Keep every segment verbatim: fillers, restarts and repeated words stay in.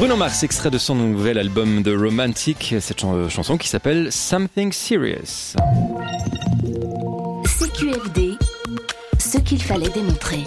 Bruno Mars, extrait de son nouvel album The Romantic, cette ch- chanson qui s'appelle Something Serious. C Q F D, ce qu'il fallait démontrer.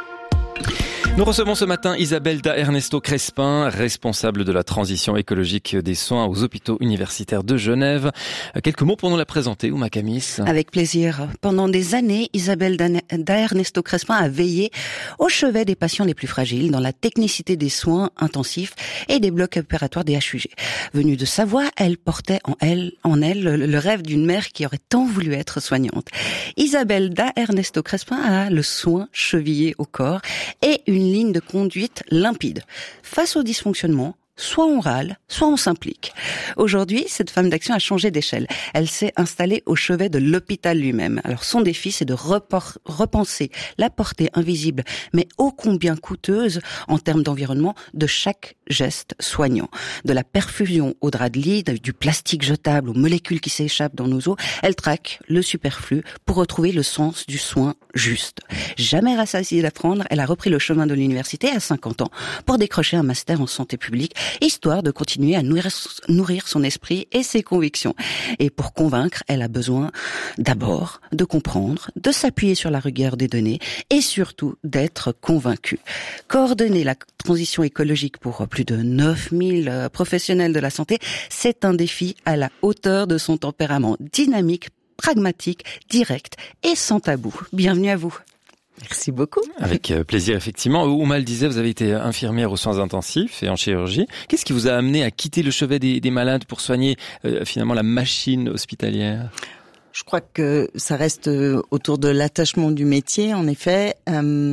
Nous recevons ce matin Isabelle da Ernesto Crespin, responsable de la transition écologique des soins aux hôpitaux universitaires de Genève. Quelques mots pour nous la présenter, Ouma Kamis. Avec plaisir. Pendant des années, Isabelle da Ernesto Crespin a veillé au chevet des patients les plus fragiles dans la technicité des soins intensifs et des blocs opératoires des H U G. Venue de Savoie, elle portait en elle, en elle le, le rêve d'une mère qui aurait tant voulu être soignante. Isabelle da Ernesto Crespin a le soin chevillé au corps et une ligne de conduite limpide. Face au dysfonctionnement, soit on râle, soit on s'implique. Aujourd'hui, cette femme d'action a changé d'échelle. Elle s'est installée au chevet de l'hôpital lui-même. Alors son défi, c'est de repor- repenser la portée invisible, mais ô combien coûteuse en termes d'environnement, de chaque geste soignant. De la perfusion au drap de lit, du plastique jetable aux molécules qui s'échappent dans nos eaux, elle traque le superflu pour retrouver le sens du soin juste. Jamais rassasiée d'apprendre, elle a repris le chemin de l'université à cinquante ans pour décrocher un master en santé publique, histoire de continuer à nourrir, nourrir son esprit et ses convictions. Et pour convaincre, elle a besoin d'abord de comprendre, de s'appuyer sur la rigueur des données et surtout d'être convaincue. Coordonner la transition écologique pour plus de neuf mille professionnels de la santé, c'est un défi à la hauteur de son tempérament dynamique, pragmatique, direct et sans tabou. Bienvenue à vous. Merci beaucoup. Avec plaisir, effectivement. Ouma le disait, vous avez été infirmière aux soins intensifs et en chirurgie. Qu'est-ce qui vous a amené à quitter le chevet des, des malades pour soigner euh, finalement la machine hospitalière ? Je crois que ça reste autour de l'attachement du métier. En effet, euh,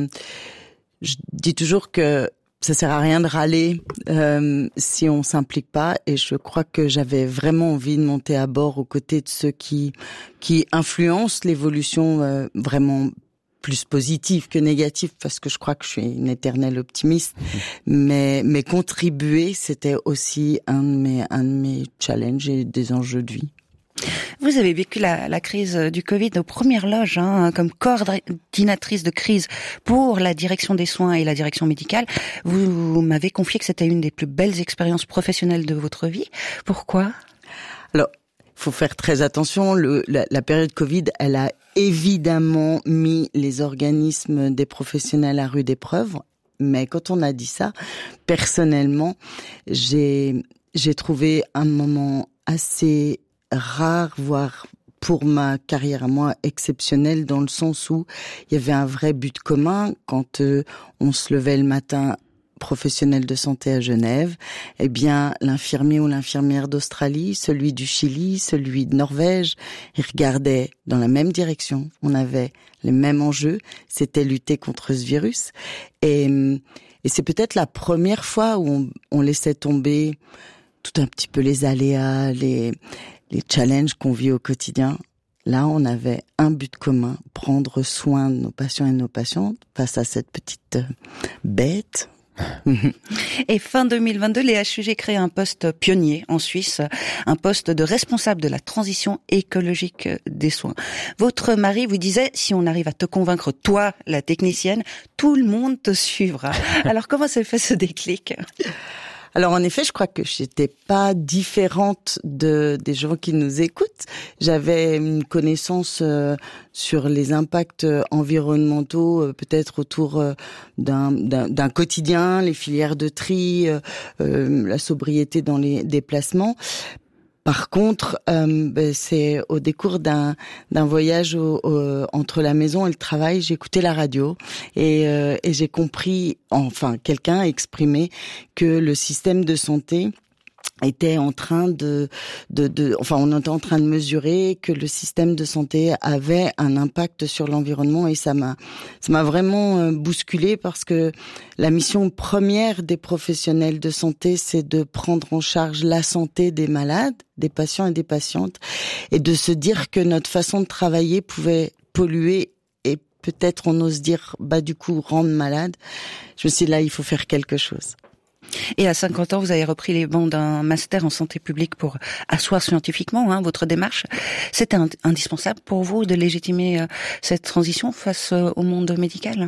je dis toujours que ça sert à rien de râler euh, si on s'implique pas. Et je crois que j'avais vraiment envie de monter à bord aux côtés de ceux qui qui influencent l'évolution euh, vraiment plus positive que négative, parce que je crois que je suis une éternelle optimiste. Mais, mais contribuer, c'était aussi un de mes, un de mes challenges et des enjeux de vie. Vous avez vécu la, la crise du Covid aux premières loges, hein, comme coordinatrice de crise pour la direction des soins et la direction médicale. Vous, vous m'avez confié que c'était une des plus belles expériences professionnelles de votre vie. Pourquoi ? Alors, il faut faire très attention. Le, la, la période Covid, elle a évidemment mis les organismes des professionnels à rude épreuve. Mais quand on a dit ça, personnellement, j'ai, j'ai trouvé un moment assez rare, voire pour ma carrière à moi exceptionnel, dans le sens où il y avait un vrai but commun. Quand euh, on se levait le matin, professionnel de santé à Genève, eh bien l'infirmier ou l'infirmière d'Australie, celui du Chili, celui de Norvège, ils regardaient dans la même direction. On avait les mêmes enjeux, c'était lutter contre ce virus. Et, et c'est peut-être la première fois où on, on laissait tomber tout un petit peu les aléas, les les challenges qu'on vit au quotidien. Là, on avait un but commun, prendre soin de nos patients et de nos patientes face à cette petite bête. Et fin deux mille vingt-deux, les H U G créent un poste pionnier en Suisse, un poste de responsable de la transition écologique des soins. Votre mari vous disait, si on arrive à te convaincre, toi, la technicienne, tout le monde te suivra. Alors comment s'est fait ce déclic ? Alors en effet, je crois que j'étais pas différente de des gens qui nous écoutent. J'avais une connaissance euh, sur les impacts environnementaux, euh, peut-être autour euh, d'un, d'un d'un quotidien, les filières de tri, euh, euh, la sobriété dans les déplacements. Par contre, euh, ben, c'est au décours d'un d'un voyage au, au, entre la maison et le travail, j'ai écouté la radio et, euh, et j'ai compris, enfin, quelqu'un a exprimé que le système de santé était en train de, de, de, enfin, on était en train de mesurer que le système de santé avait un impact sur l'environnement et ça m'a, ça m'a vraiment bousculé parce que la mission première des professionnels de santé, c'est de prendre en charge la santé des malades, des patients et des patientes et de se dire que notre façon de travailler pouvait polluer et peut-être on ose dire, bah, du coup, rendre malade. Je me suis dit, là, il faut faire quelque chose. Et à cinquante ans, vous avez repris les bancs d'un master en santé publique pour asseoir scientifiquement hein, votre démarche. C'était ind- indispensable pour vous de légitimer euh, cette transition face euh, au monde médical ?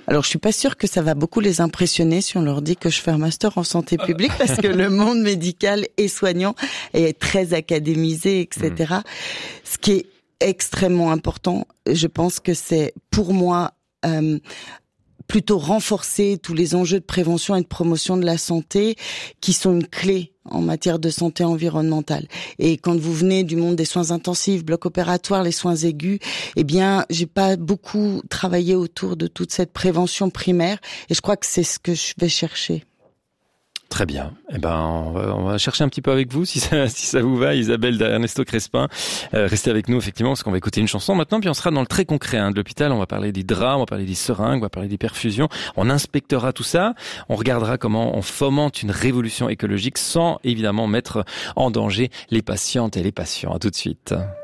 Alors, je suis pas sûre que ça va beaucoup les impressionner si on leur dit que je fais un master en santé publique, parce que le monde médical et soignant est très académisé, et cetera. Mmh. Ce qui est extrêmement important, je pense que c'est pour moi euh, plutôt renforcer tous les enjeux de prévention et de promotion de la santé qui sont une clé en matière de santé environnementale. Et quand vous venez du monde des soins intensifs, blocs opératoires, les soins aigus, eh bien, j'ai pas beaucoup travaillé autour de toute cette prévention primaire, et je crois que c'est ce que je vais chercher. Très bien. Eh ben, on va, on va chercher un petit peu avec vous, si ça, si ça vous va, Isabelle d'Ernesto Crespin. Euh, restez avec nous, effectivement, parce qu'on va écouter une chanson maintenant, puis on sera dans le très concret hein, de l'hôpital. On va parler des draps, on va parler des seringues, on va parler des perfusions. On inspectera tout ça. On regardera comment on fomente une révolution écologique sans, évidemment, mettre en danger les patientes et les patients. À tout de suite.